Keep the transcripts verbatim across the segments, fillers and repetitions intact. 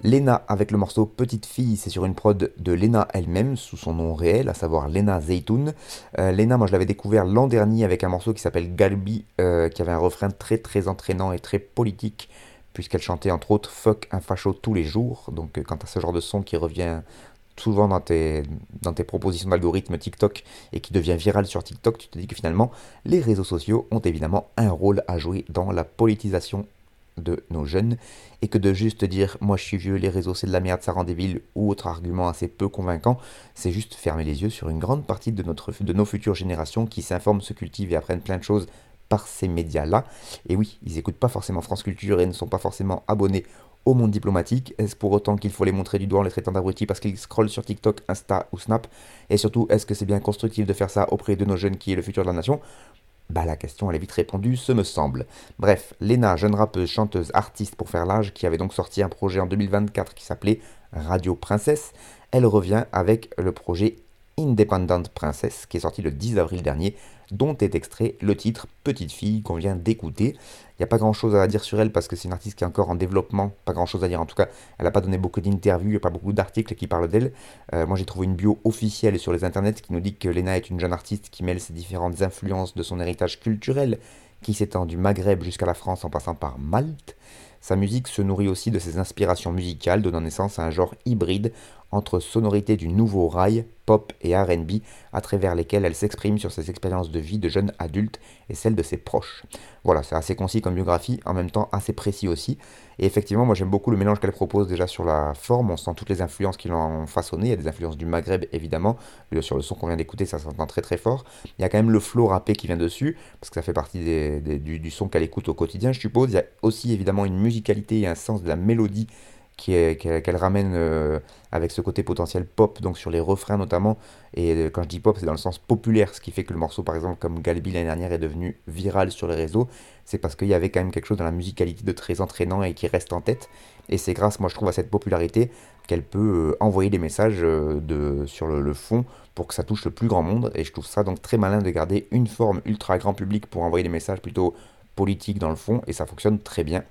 Lena avec le morceau Petite Fille, c'est sur une prod de Lena elle-même, sous son nom réel, à savoir Lena Zeytoun. Euh, Lena, moi je l'avais découvert l'an dernier avec un morceau qui s'appelle Galbi, euh, qui avait un refrain très très entraînant et très politique, puisqu'elle chantait entre autres Fuck un facho tous les jours. Donc euh, quand à ce genre de son qui revient souvent dans tes, dans tes propositions d'algorithme TikTok et qui devient viral sur TikTok, tu te dis que finalement les réseaux sociaux ont évidemment un rôle à jouer dans la politisation de nos jeunes, et que de juste dire moi je suis vieux, les réseaux c'est de la merde, ça rend débile, ou autre argument assez peu convaincant, c'est juste fermer les yeux sur une grande partie de, notre, de nos futures générations qui s'informent, se cultivent et apprennent plein de choses par ces médias-là. Et oui, ils n'écoutent pas forcément France Culture et ne sont pas forcément abonnés au monde diplomatique. Est-ce pour autant qu'il faut les montrer du doigt en les traitant d'abrutis parce qu'ils scrollent sur TikTok, Insta ou Snap? Et surtout, est-ce que c'est bien constructif de faire ça auprès de nos jeunes qui est le futur de la nation? Bah la question elle est vite répondue, ce me semble. Bref, Lena, jeune rappeuse, chanteuse, artiste pour faire l'âge, qui avait donc sorti un projet en deux mille vingt-quatre qui s'appelait Radio Princesse, elle revient avec le projet Independent Princess qui est sorti le dix avril dernier, dont est extrait le titre Petite Fille qu'on vient d'écouter. Il n'y a pas grand chose à dire sur elle parce que c'est une artiste qui est encore en développement, pas grand chose à dire en tout cas, elle n'a pas donné beaucoup d'interviews, il n'y a pas beaucoup d'articles qui parlent d'elle. Euh, moi j'ai trouvé une bio officielle sur les internets qui nous dit que Lena est une jeune artiste qui mêle ses différentes influences de son héritage culturel qui s'étend du Maghreb jusqu'à la France en passant par Malte. Sa musique se nourrit aussi de ses inspirations musicales, donnant naissance à un genre hybride entre sonorités du nouveau rail, pop et R and B, à travers lesquelles elle s'exprime sur ses expériences de vie de jeune adulte et celles de ses proches. Voilà, c'est assez concis comme biographie, en même temps assez précis aussi. Et effectivement, moi j'aime beaucoup le mélange qu'elle propose déjà sur la forme, on sent toutes les influences qui l'ont façonné, il y a des influences du Maghreb évidemment, sur le son qu'on vient d'écouter ça s'entend très très fort. Il y a quand même le flow rappé qui vient dessus, parce que ça fait partie des, des, du, du son qu'elle écoute au quotidien je suppose. Il y a aussi évidemment une musicalité et un sens de la mélodie qui est, qu'elle, qu'elle ramène euh, avec ce côté potentiel pop, donc sur les refrains notamment. Et euh, quand je dis pop, c'est dans le sens populaire, ce qui fait que le morceau, par exemple, comme Galbi l'année dernière, est devenu viral sur les réseaux. C'est parce qu'il y avait quand même quelque chose dans la musicalité de très entraînant et qui reste en tête. Et c'est grâce, moi, je trouve, à cette popularité qu'elle peut euh, envoyer des messages euh, de, sur le, le fond pour que ça touche le plus grand monde. Et je trouve ça donc très malin de garder une forme ultra grand public pour envoyer des messages plutôt politiques dans le fond. Et ça fonctionne très bien.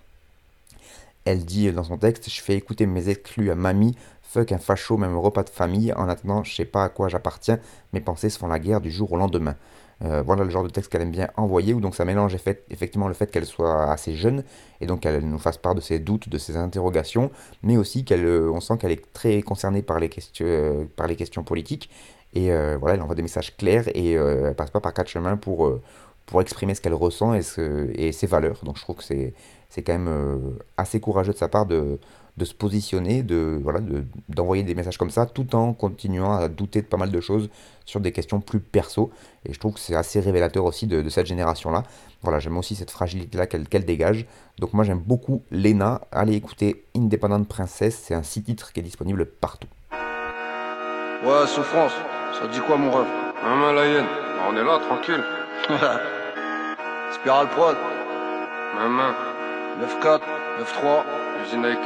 Elle dit dans son texte, je fais écouter mes exclus à mamie, fuck un facho, même au repas de famille, en attendant, je sais pas à quoi j'appartiens, mes pensées se font la guerre du jour au lendemain. Euh, voilà le genre de texte qu'elle aime bien envoyer, où donc ça mélange effet- effectivement le fait qu'elle soit assez jeune, et donc qu'elle nous fasse part de ses doutes, de ses interrogations, mais aussi qu'elle, euh, on sent qu'elle est très concernée par les questions, euh, par les questions politiques, et euh, voilà, elle envoie des messages clairs, et euh, elle passe pas par quatre chemins pour, euh, pour exprimer ce qu'elle ressent et, ce- et ses valeurs. Donc je trouve que c'est c'est quand même euh, assez courageux de sa part de, de se positionner, de, voilà, de- d'envoyer des messages comme ça, tout en continuant à douter de pas mal de choses sur des questions plus perso. Et je trouve que c'est assez révélateur aussi de, de cette génération-là. Voilà, j'aime aussi cette fragilité-là qu'elle qu'elle dégage. Donc moi j'aime beaucoup Lena. Allez écouter Independent Princess, c'est un six titres qui est disponible partout. Ouais, souffrance, ça dit quoi mon ref? Maman la hyène, bah, on est là, tranquille. Spiral Prod, maman, neuf quatre, neuf trois, usine